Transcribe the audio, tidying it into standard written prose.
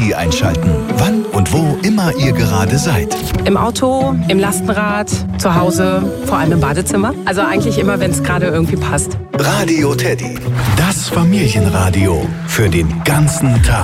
Teddy einschalten. Wann und wo immer ihr gerade seid. Im Auto, im Lastenrad, zu Hause, vor allem im Badezimmer. Also eigentlich immer, wenn es gerade irgendwie passt. Radio Teddy. Das Familienradio für den ganzen Tag.